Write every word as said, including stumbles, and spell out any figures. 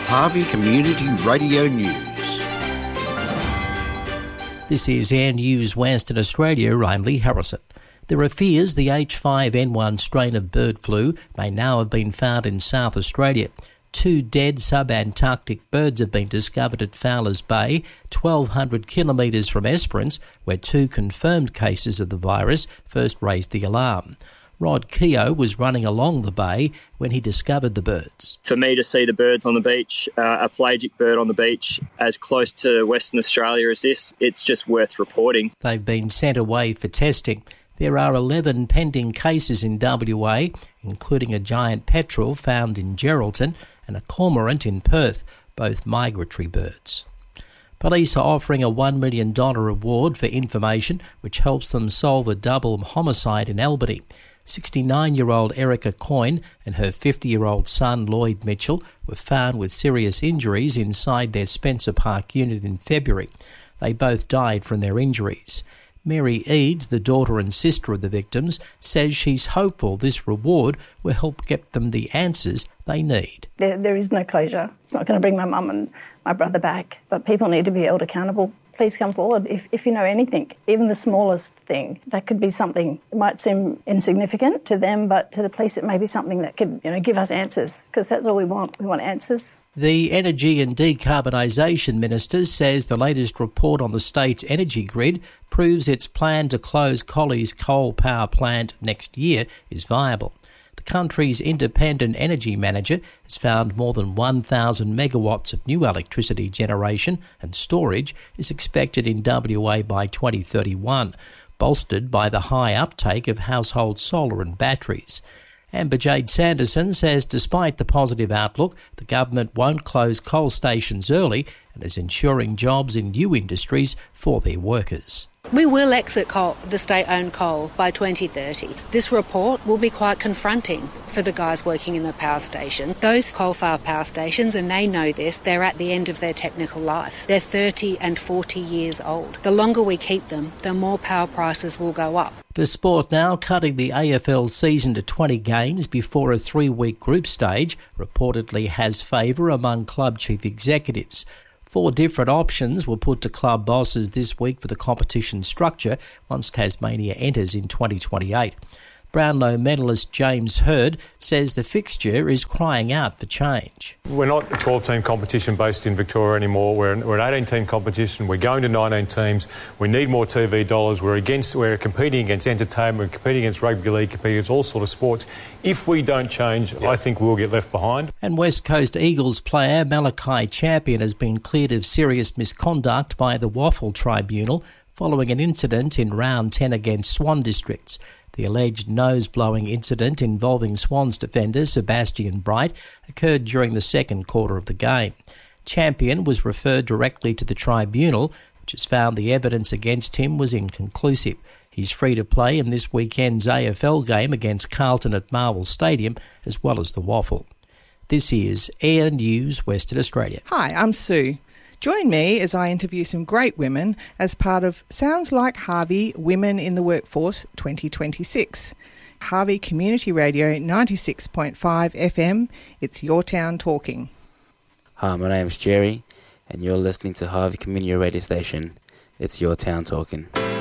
Harvey Community Radio News. This is Air News Western Australia. I'm Lee Harrison. There are fears the H five N one strain of bird flu may now have been found in South Australia. Two dead sub-Antarctic birds have been discovered at Fowler's Bay, twelve hundred kilometres from Esperance, where two confirmed cases of the virus first raised the alarm. Rod Keogh was running along the bay when he discovered the birds. For me to see the birds on the beach, uh, a pelagic bird on the beach, as close to Western Australia as this, it's just worth reporting. They've been sent away for testing. There are eleven pending cases in W A, including a giant petrel found in Geraldton and a cormorant in Perth, both migratory birds. Police are offering a one million dollars reward for information which helps them solve a double homicide in Albany. sixty-nine-year-old Erica Coyne and her fifty-year-old son Lloyd Mitchell were found with serious injuries inside their Spencer Park unit in February. They both died from their injuries. Mary Eads, the daughter and sister of the victims, says she's hopeful this reward will help get them the answers they need. There, there is no closure. It's not going to bring my mum and my brother back, but people need to be held accountable. Please come forward if, if you know anything, even the smallest thing. That could be something. It might seem insignificant to them, but to the police it may be something that could, you know, give us answers, because that's all we want. We want answers. The Energy and Decarbonisation Minister says the latest report on the state's energy grid proves its plan to close Colley's coal power plant next year is viable. The country's independent energy manager has found more than one thousand megawatts of new electricity generation and storage is expected in W A by twenty thirty-one, bolstered by the high uptake of household solar and batteries. Amber Jade Sanderson says despite the positive outlook, the government won't close coal stations early and is ensuring jobs in new industries for their workers. We will exit coal, the state-owned coal by twenty thirty. This report will be quite confronting for the guys working in the power station. Those coal-fired power stations, and they know this, they're at the end of their technical life. They're thirty and forty years old. The longer we keep them, the more power prices will go up. To sport now, cutting the A F L season to twenty games before a three-week group stage reportedly has favour among club chief executives. Four different options were put to club bosses this week for the competition structure once Tasmania enters in twenty twenty-eight. Brownlow medalist James Hird says the fixture is crying out for change. We're not a twelve-team competition based in Victoria anymore. We're an, we're an eighteen-team competition. We're going to nineteen teams. We need more T V dollars. We're against. We're competing against entertainment. We're competing against rugby league, competing against all sorts of sports. If we don't change, yep. I think we'll get left behind. And West Coast Eagles player Malachi Champion has been cleared of serious misconduct by the Waffle Tribunal following an incident in round ten against Swan Districts. The alleged nose-blowing incident involving Swans defender Sebastian Bright occurred during the second quarter of the game. Champion was referred directly to the tribunal, which has found the evidence against him was inconclusive. He's free to play in this weekend's A F L game against Carlton at Marvel Stadium, as well as the Waffle. This is Air News Western Australia. Hi, I'm Sue. Join me as I interview some great women as part of Sounds Like Harvey Women in the Workforce twenty twenty-six. Harvey Community Radio ninety-six point five F M, it's your town talking. Hi, my name's Jerry and you're listening to Harvey Community Radio Station. It's your town talking.